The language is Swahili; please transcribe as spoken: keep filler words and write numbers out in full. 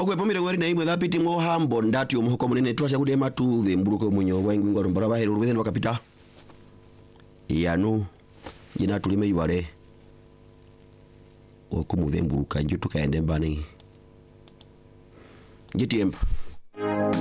okwe pomire wari na imwe thapiti ngo hambo ndati omuhoko munene twasha kude matu the mburuko munyo wangu ngoro mbara bahero within wakapita yanu jina tulime ibare okumuthe mburuka njo tukaende mbani ngitiemba